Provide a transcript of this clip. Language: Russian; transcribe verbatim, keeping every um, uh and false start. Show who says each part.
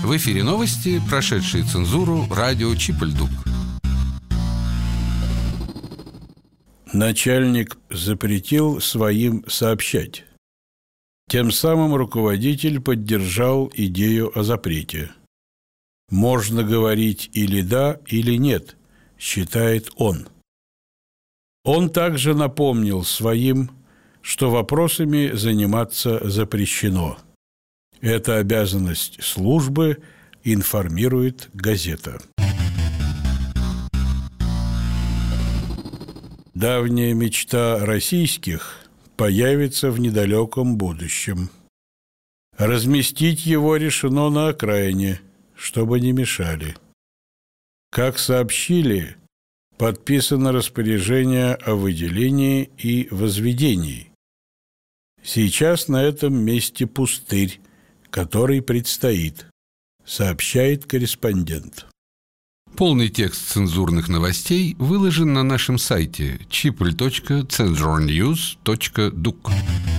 Speaker 1: В эфире новости, прошедшие цензуру, радио Чип-Ль-Дук.
Speaker 2: Начальник запретил своим сообщать. Тем самым руководитель поддержал идею о запрете. Можно говорить или да, или нет, считает он. Он также напомнил своим, что вопросами заниматься запрещено. Это обязанность службы, информирует газета. Давняя мечта российских появится в недалеком будущем. Разместить его решено на окраине, чтобы не мешали. Как сообщили, подписано распоряжение о выделении и возведении. Сейчас на этом месте пустырь, который предстоит, сообщает корреспондент.
Speaker 1: Полный текст цензурных новостей выложен на нашем сайте чип точка цензурньюз точка дук.